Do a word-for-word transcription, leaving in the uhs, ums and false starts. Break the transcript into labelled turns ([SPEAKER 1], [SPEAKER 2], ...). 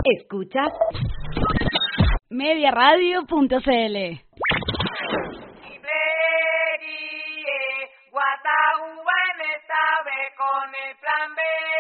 [SPEAKER 1] Escuchas mediaradio punto c l.
[SPEAKER 2] Guataúba en esta vez con el plan B.